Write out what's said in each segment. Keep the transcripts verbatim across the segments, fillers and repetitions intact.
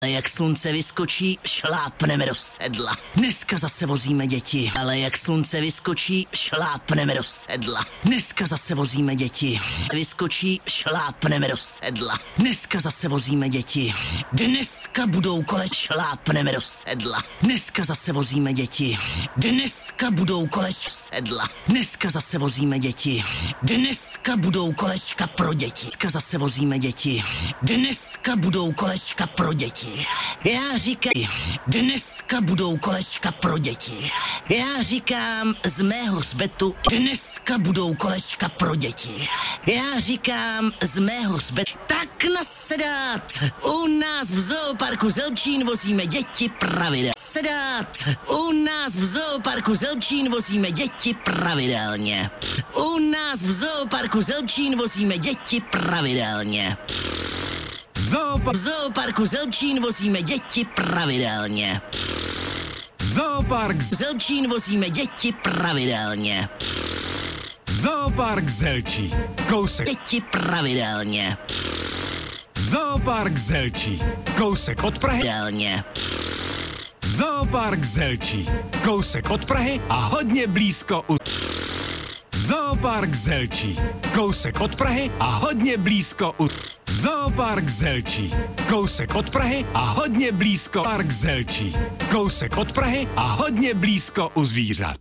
Jak slunce vyskočí, šlápneme do sedla. Dneska zase vozíme děti. Ale jak slunce vyskočí, šlápneme do sedla. Dneska zase vozíme děti. Vyskočí, šlápneme do sedla. Dneska zase vozíme děti. Dneska budou kole, šlápneme do sedla. Dneska zase vozíme děti. Dneska budou kolečka sedla. Dneska zase vozíme děti. Dneska budou kolečka pro děti. Dneska zase vozíme děti. Dneska budou kolečka pro děti. Já říkám, dneska budou kolečka pro děti. Já říkám z mého hřbetu, dneska budou kolečka pro děti. Já říkám z mého hřbetu, tak nasedat. U nás v zooparku Zelčín vozíme děti pravidelně. Sedat. U nás v zooparku Zelčín vozíme děti pravidelně. U nás v zooparku Zelčín vozíme děti pravidelně. Zoopark. V zooparku Zelčín vozíme děti pravidelně. Zoopark Zelčín vozíme děti pravidelně. Zoopark Zelčín. Kousek. Děti pravidelně. Zoopark Zelčín. Kousek od Prahy. Pravidelně. Zoopark Zelčín. Kousek od Prahy a hodně blízko u... Zoopark Zelčín. Kousek od Prahy a hodně blízko u... Zoopark Zelčín. Kousek od Prahy a hodně blízko Park Zelčín. Kousek od Prahy a hodně blízko u zvířat.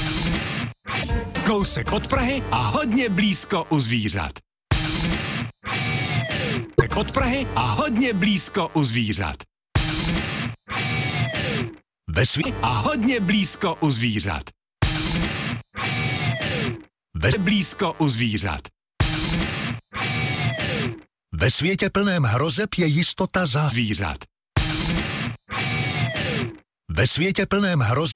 Kousek od Prahy a hodně blízko u zvířat. Kousek od Prahy a hodně blízko u zvířat. Ve světě a hodně blízko u zvířat. Ve blízko u zvířat. Ve světě plném hrozeb je jistota za zvířat. Ve světě plném hrozeb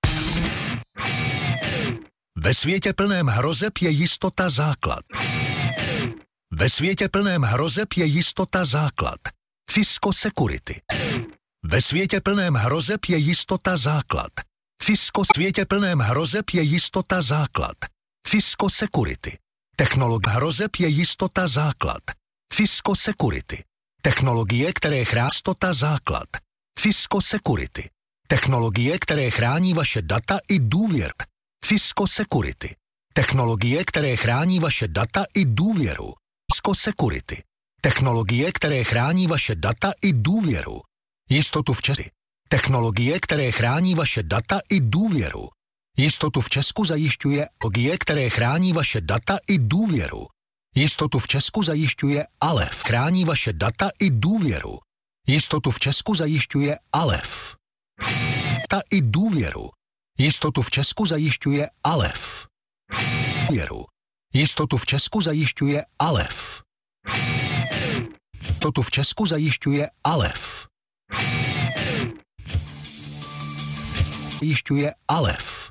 Ve světě plném hrozeb je jistota základ. Ve světě plném hrozeb je jistota základ. Cisco Security. Ve světě plném hrozeb je jistota základ. Cisco světě plném hrozeb je jistota základ. Cisco Security. Technologie hrozeb je jistota základ. Cisco Security. Technologie, které chrání jistota základ. Cisco Security. Technologie, které chrání vaše data i důvěr. Cisco Security. Technologie, které chrání vaše data i důvěru. Cisco Security. Technologie, které chrání vaše data i důvěru. Jistotu v Česku. Technologie, které chrání vaše data i důvěru. Jistotu v Česku zajišťuje technologie, které chrání vaše data i důvěru. Jistotu v Česku zajišťuje Alef. Chrání vaše data i důvěru. Jistotu v Česku zajišťuje Alef. Ta i důvěru. Jistotu v Česku zajišťuje Alef. Důvěru. Jistotu v Česku zajišťuje Alef. Jistotu v Česku zajišťuje Alef. Zajišťuje Alef.